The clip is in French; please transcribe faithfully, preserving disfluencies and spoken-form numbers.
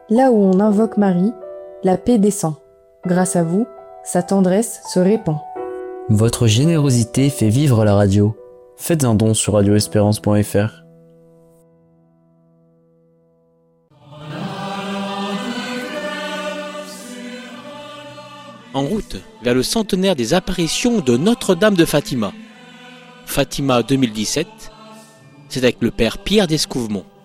Là où on invoque Marie, la paix descend. Grâce à vous, sa tendresse se répand. Votre générosité fait vivre la radio. Faites un don sur radio espérance point f r. En route vers le centenaire des apparitions de Notre-Dame de Fatima. Fatima deux mille dix-sept, c'est avec le père Pierre d'Escouvemont.